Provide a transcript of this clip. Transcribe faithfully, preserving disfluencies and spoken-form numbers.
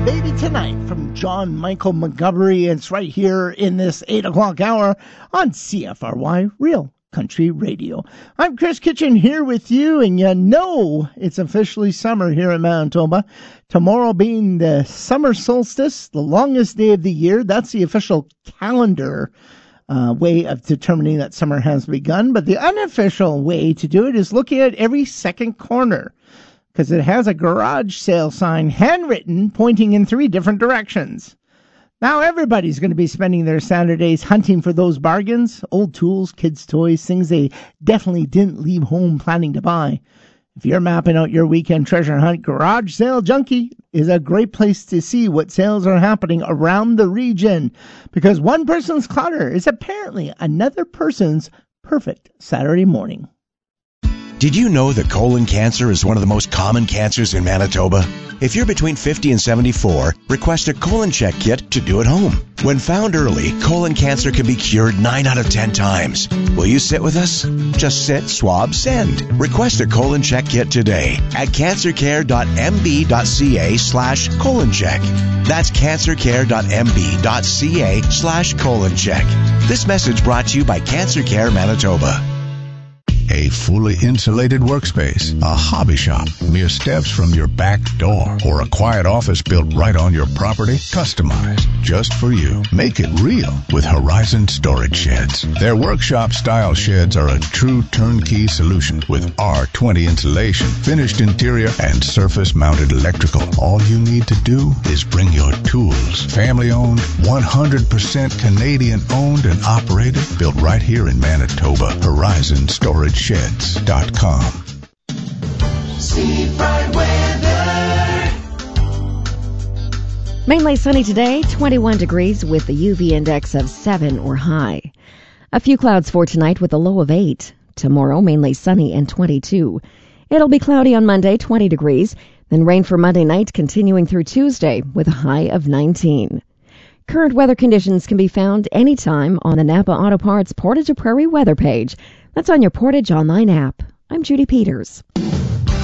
Baby Tonight from John Michael McGovery. It's right here in this eight o'clock hour on C F R Y Real Country Radio. I'm Chris Kitchen here with you, and you know it's officially summer here in Manitoba. Tomorrow being the summer solstice, the longest day of the year. That's the official calendar uh, way of determining that summer has begun. But the unofficial way to do it is looking at every second corner, because it has a garage sale sign handwritten pointing in three different directions. Now everybody's going to be spending their Saturdays hunting for those bargains, old tools, kids' toys, things they definitely didn't leave home planning to buy. If you're mapping out your weekend treasure hunt, Garage Sale Junkie is a great place to see what sales are happening around the region, because one person's clutter is apparently another person's perfect Saturday morning. Did you know that colon cancer is one of the most common cancers in Manitoba? If you're between fifty and seventy-four, request a colon check kit to do at home. When found early, colon cancer can be cured nine out of ten times. Will you sit with us? Just sit, swab, send. Request a colon check kit today at cancercare.mb.ca slash colon check. That's cancercare.mb.ca slash colon check. This message brought to you by Cancer Care Manitoba. A fully insulated workspace, a hobby shop, mere steps from your back door, or a quiet office built right on your property, customized just for you. Make it real with Horizon Storage Sheds. Their workshop-style sheds are a true turnkey solution with R twenty insulation, finished interior, and surface-mounted electrical. All you need to do is bring your tools. Family-owned, one hundred percent Canadian-owned and operated, built right here in Manitoba. Horizon Storage Sheds dot com. Seafront weather. Mainly sunny today, twenty-one degrees with the U V index of seven or high. A few clouds for tonight with a low of eight. Tomorrow, mainly sunny and twenty-two. It'll be cloudy on Monday, twenty degrees. Then rain for Monday night, continuing through Tuesday with a high of nineteen. Current weather conditions can be found anytime on the Napa Auto Parts Portage to Prairie weather page. That's on your Portage Online app. I'm Judy Peters.